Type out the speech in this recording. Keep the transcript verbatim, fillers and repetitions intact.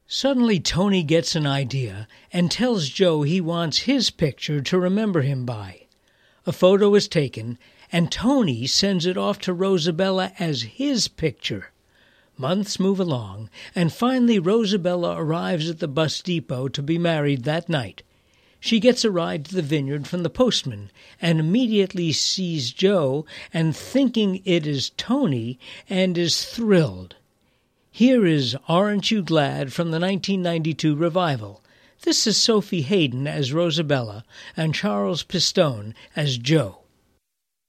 Suddenly Tony gets an idea and tells Joe he wants his picture to remember him by. A photo is taken, and Tony sends it off to Rosabella as his picture. Months move along, and finally Rosabella arrives at the bus depot to be married that night. She gets a ride to the vineyard from the postman and immediately sees Joe and thinking it is Tony and is thrilled. Here is Aren't You Glad from the nineteen ninety-two revival. This is Sophie Hayden as Rosabella and Charles Pistone as Joe.